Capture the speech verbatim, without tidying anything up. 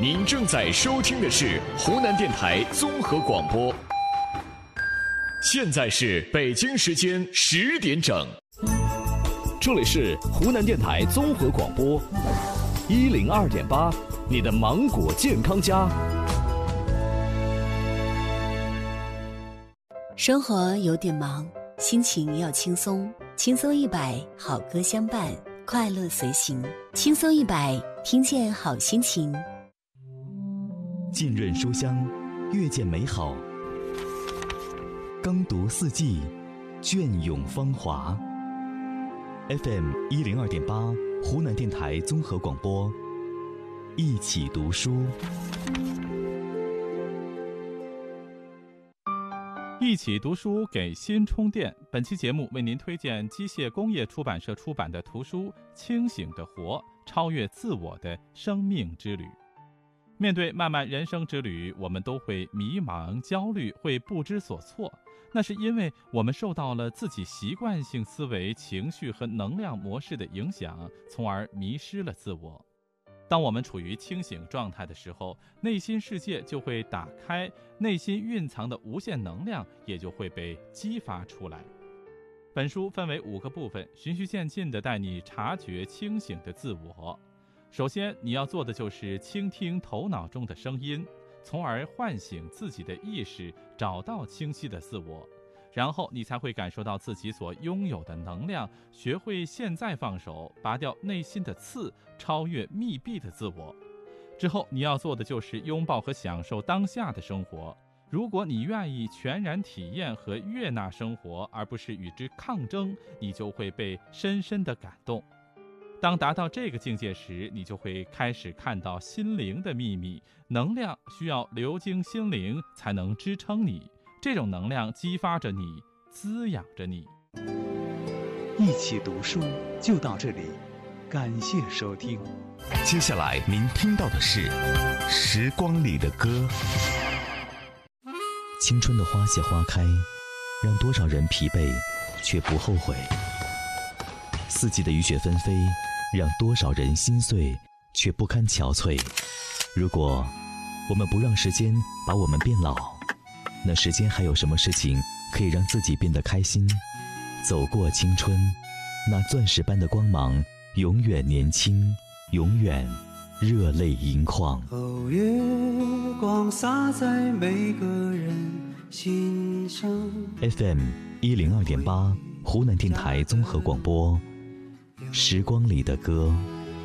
您正在收听的是湖南电台综合广播。现在是北京时间十点整， 这里是湖南电台综合广播一零二点八，你的芒果健康家。 生活有点忙，心情要轻松，轻松一百，好歌相伴，快乐随行，轻松一百，听见好心情。 浸润书香，阅见美好，耕读四季，隽永芳华。F M 一零二点八，湖南电台综合广播，一起读书。 一起读书给心充电。本期节目为您推荐机械工业出版社出版的图书《清醒的活：超越自我的生命之旅》。面对漫漫人生之旅，我们都会迷茫、焦虑，会不知所措。那是因为我们受到了自己习惯性思维、情绪和能量模式的影响，从而迷失了自我。当我们处于清醒状态的时候，内心世界就会打开，内心蕴藏的无限能量也就会被激发出来。本书分为五个部分，循序渐进地带你察觉清醒的自我。首先，你要做的就是倾听头脑中的声音，从而唤醒自己的意识，找到清晰的自我。然后你才会感受到自己所拥有的能量，学会现在放手，拔掉内心的刺，超越密闭的自我。之后你要做的就是拥抱和享受当下的生活。如果你愿意全然体验和悦纳生活，而不是与之抗争，你就会被深深的感动。当达到这个境界时，你就会开始看到心灵的秘密。能量需要流经心灵才能支撑你，这种能量激发着你，滋养着你。 一起读书就到这里，感谢收听。 接下来您听到的是《时光里的歌》。青春的花谢花开，让多少人疲惫却不后悔；四季的雨雪纷飞，让多少人心碎却不堪憔悴。如果我们不让时间把我们变老，那时间还有什么事情可以让自己变得开心？走过青春，那钻石般的光芒永远年轻，永远热泪盈眶。 哦，月光洒在每个人心上。 F M 一零二点八，湖南电台综合广播，时光里的歌。